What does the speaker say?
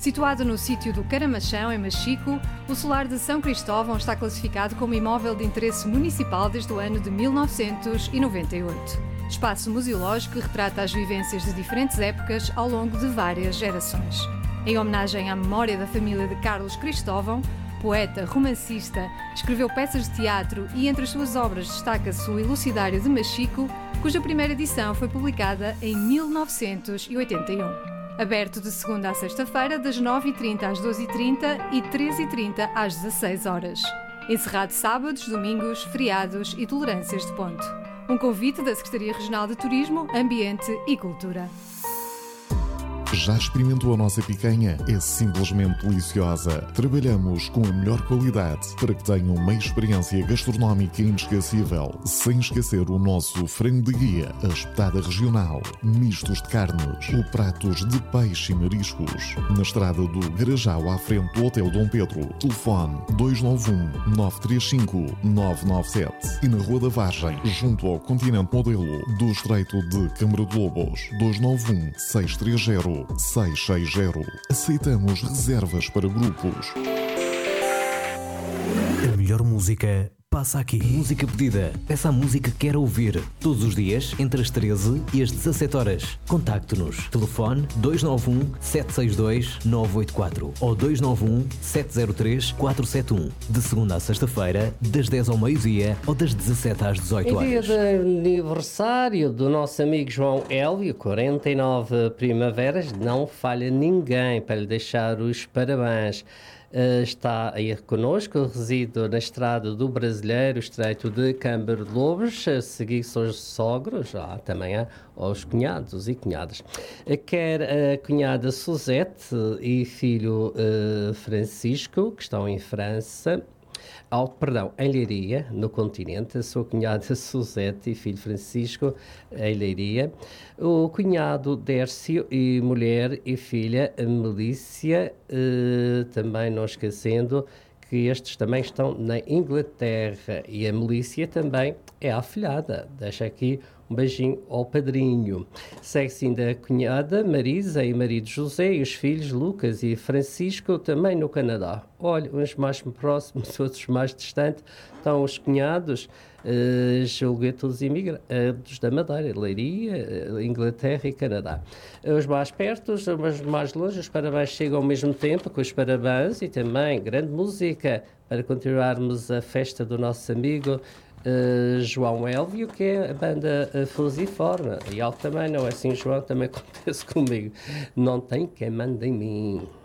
Situado no sítio do Caramachão, em Machico, o solar de São Cristóvão está classificado como imóvel de interesse municipal desde o ano de 1998. Espaço museológico que retrata as vivências de diferentes épocas ao longo de várias gerações. Em homenagem à memória da família de Carlos Cristóvão, poeta, romancista, escreveu peças de teatro e entre as suas obras destaca-se o Elucidário de Machico, cuja primeira edição foi publicada em 1981. Aberto de segunda a sexta-feira, das 9h30 às 12h30 e 13h30 às 16h. Encerrado sábados, domingos, feriados e tolerâncias de ponto. Um convite da Secretaria Regional de Turismo, Ambiente e Cultura. Já experimentou a nossa picanha? É simplesmente deliciosa. Trabalhamos com a melhor qualidade para que tenham uma experiência gastronómica inesquecível, sem esquecer o nosso frango de guia, a espetada regional, mistos de carnes ou pratos de peixe e mariscos. Na estrada do Garajal, à frente do Hotel Dom Pedro. Telefone 291-935-997 e na Rua da Vargem, junto ao Continente Modelo do Estreito de Câmara de Lobos, 291-630-660. Aceitamos reservas para grupos. A melhor música passa aqui. Música pedida. Peça a música que quer ouvir. Todos os dias, entre as 13 e as 17 horas. Contacte-nos. Telefone 291-762-984 ou 291-703-471. De segunda a sexta-feira, das 10 ao meio-dia ou das 17 às 18 horas. Em dia de aniversário do nosso amigo João Hélio, 49 primaveras, não falha ninguém para lhe deixar os parabéns. Está aí connosco, reside na Estrada do Brasileiro, Estreito de Câmara de Lobos, a seguir seus sogros, também há os cunhados e cunhadas. Quer a cunhada Suzette e filho Francisco, que estão em França, em Leiria, no continente, a sua cunhada Suzette e filho Francisco, em Leiria, o cunhado Dércio e mulher e filha Melícia, também não esquecendo que estes também estão na Inglaterra, e a Melícia também é a afilhada. Deixa aqui um beijinho ao padrinho. Segue-se ainda a cunhada Marisa e marido José e os filhos Lucas e Francisco, também no Canadá. Olha, uns mais próximos, outros mais distantes, estão os cunhados, julguei todos imigrantes da Madeira, Leiria, Inglaterra e Canadá. Os mais perto, os mais longe, os parabéns chegam ao mesmo tempo com os parabéns e também grande música para continuarmos a festa do nosso amigo João Hélio, que é a banda Fusiforme. E algo também, não é assim, João? Também acontece comigo. Não tem quem manda em mim.